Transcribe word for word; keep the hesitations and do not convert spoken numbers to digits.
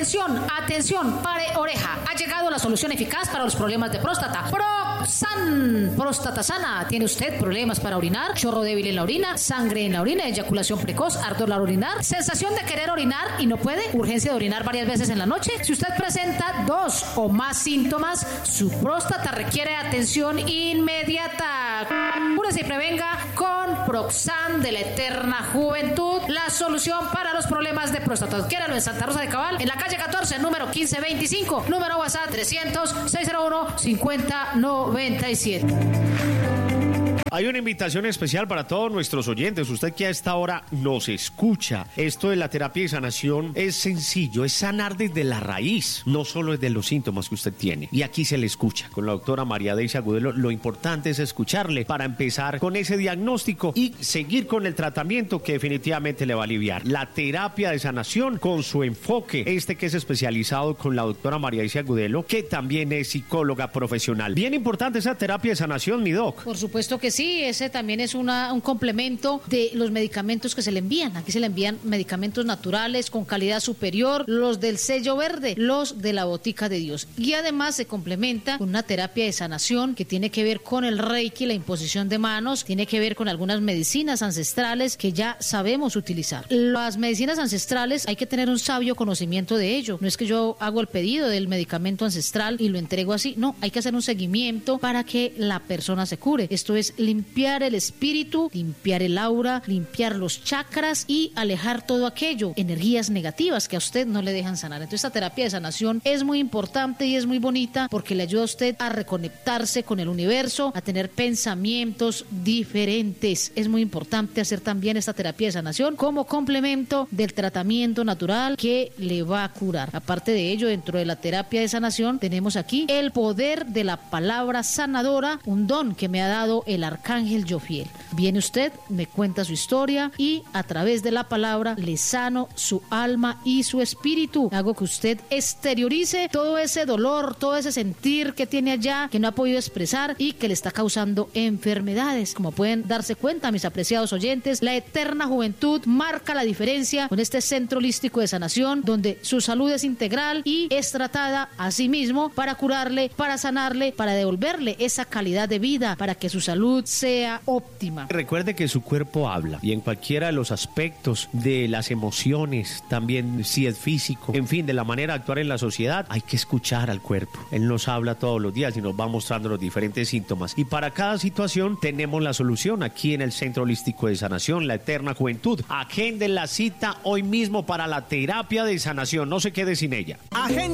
Atención, atención, pare oreja. Ha llegado la solución eficaz para los problemas de próstata. Proxan, próstata sana. ¿Tiene usted problemas para orinar? Chorro débil en la orina, sangre en la orina, eyaculación precoz, ardor al orinar, sensación de querer orinar y no puede, urgencia de orinar varias veces en la noche. Si usted presenta dos o más síntomas, su próstata requiere atención inmediata. Cúrese y prevenga con Proxan de la Eterna Juventud, la solución para los problemas de próstata. Adquiéralo en Santa Rosa de Cabal, en la calle catorce, número quince veinticinco, número WhatsApp trescientos, seiscientos uno, cincuenta noventa y siete. Hay una invitación especial para todos nuestros oyentes. Usted que a esta hora nos escucha. Esto de la terapia de sanación es sencillo, es sanar desde la raíz, no solo desde los síntomas que usted tiene. Y aquí se le escucha. Con la doctora María Deisy Agudelo, lo importante es escucharle para empezar con ese diagnóstico y seguir con el tratamiento que definitivamente le va a aliviar. La terapia de sanación con su enfoque, este que es especializado con la doctora María Deisy Agudelo, que también es psicóloga profesional. Bien importante esa terapia de sanación, mi doc. Por supuesto que sí. Sí, ese también es una, un complemento de los medicamentos que se le envían. Aquí se le envían medicamentos naturales con calidad superior, los del sello verde, los de la Botica de Dios. Y además se complementa con una terapia de sanación que tiene que ver con el Reiki, la imposición de manos, tiene que ver con algunas medicinas ancestrales que ya sabemos utilizar. Las medicinas ancestrales hay que tener un sabio conocimiento de ello. No es que yo hago el pedido del medicamento ancestral y lo entrego así. No, hay que hacer un seguimiento para que la persona se cure. Esto es limpiar el espíritu, limpiar el aura, limpiar los chakras y alejar todo aquello, energías negativas que a usted no le dejan sanar. Entonces esta terapia de sanación es muy importante y es muy bonita porque le ayuda a usted a reconectarse con el universo, a tener pensamientos diferentes. Es muy importante hacer también esta terapia de sanación como complemento del tratamiento natural que le va a curar. Aparte de ello, dentro de la terapia de sanación tenemos aquí el poder de la palabra sanadora, un don que me ha dado el Arcángel Jofiel. Viene usted, me cuenta su historia y a través de la palabra le sano su alma y su espíritu. Hago que usted exteriorice todo ese dolor, todo ese sentir que tiene allá, que no ha podido expresar y que le está causando enfermedades. Como pueden darse cuenta, mis apreciados oyentes, la Eterna Juventud marca la diferencia con este centro holístico de sanación, donde su salud es integral y es tratada a sí mismo para curarle, para sanarle, para devolverle esa calidad de vida, para que su salud sea óptima. Recuerde que su cuerpo habla y en cualquiera de los aspectos de las emociones, también si es físico, en fin, de la manera de actuar en la sociedad, hay que escuchar al cuerpo. Él nos habla todos los días y nos va mostrando los diferentes síntomas. Y para cada situación tenemos la solución aquí en el Centro Holístico de Sanación, la Eterna Juventud. Agenden la cita hoy mismo para la terapia de sanación. No se quede sin ella. Agenden